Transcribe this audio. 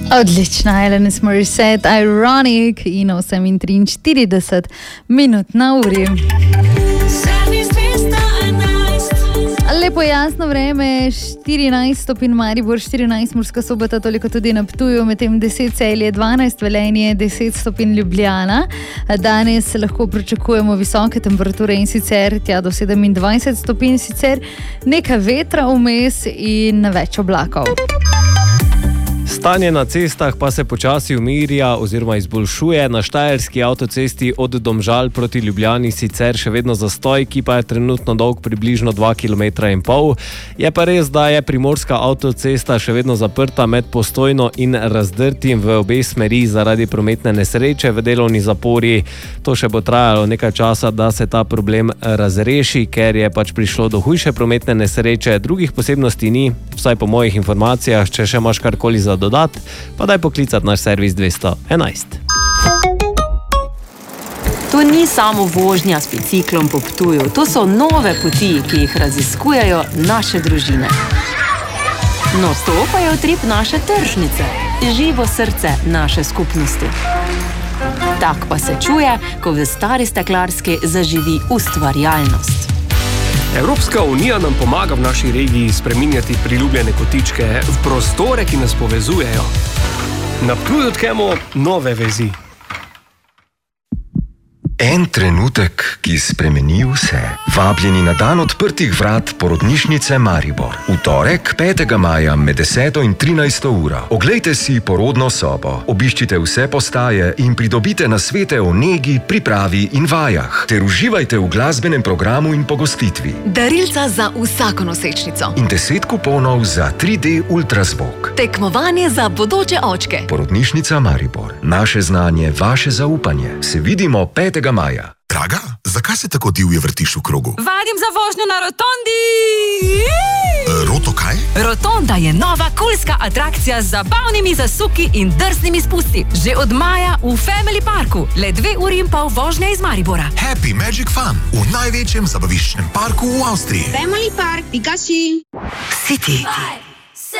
Odlična, Alanis Morissette, Ironic in 8:43 na uri. Lepo jasno vreme, 14 stopinj Maribor, 14 Murska Sobota, toliko tudi na Ptuju, medtem 10 Celje, 12 Velenje, 10 stopinj Ljubljana. Danes lahko pričakujemo visoke temperature in sicer tja do 27 stopinj, sicer nekaj vetra vmes in več oblakov. Stanje na cestah pa se počasi umirja oziroma izboljšuje. Na štajerski avtocesti od Domžal proti Ljubljani sicer še vedno zastoj, ki pa je trenutno dolg približno 2,5 km. Je pa res, da je primorska avtocesta še vedno zaprta med Postojno in Razdrtim v obe smeri zaradi prometne nesreče v delovni zapori. To še bo trajalo nekaj časa, da se ta problem razreši, ker je pač prišlo do hujše prometne nesreče. Drugih posebnosti ni, vsaj po mojih informacijah. Če še imaš karkoli za dodati, pa daj poklicati naš servis 211. To ni samo vožnja s biciklom po Ptuju, to so nove poti, ki jih raziskujejo naše družine. No, to pa je utrip naše tržnice, živo srce naše skupnosti. Tak pa se čuje, ko v Stari Steklarski zaživi ustvarjalnost. Evropska unija nam pomaga v naši regiji spreminjati priljubljene kotičke v prostore, ki nas povezujejo. Na Ptuju tkemo nove vezi. En trenutek, ki spremeni vse. Vabljeni na dan odprtih vrat porodnišnice Maribor. V torek, 5. maja med 10. in 13. uro. Oglejte si porodno sobo, obiščite vse postaje in pridobite nasvete o negi, pripravi in vajah. Ter uživajte v glasbenem programu in pogostitvi. Darilca za vsako nosečnico. In 10 kuponov za 3D ultrazvok. Tekmovanje za bodoče očke. Porodnišnica Maribor. Naše znanje, vaše zaupanje. Se vidimo 5. maja. Draga, zakaj se tako divje vrtiš v krogu? Vadim za vožnjo na rotondi! Roto kaj? Rotonda je nova kulska atrakcija z zabavnimi zasuki in drznimi spusti. Že od maja v Family Parku. Le 2,5 ure vožnje iz Maribora. Happy Magic Fun v največjem zabaviščnem parku v Avstriji. Family Park, Pikachu. City.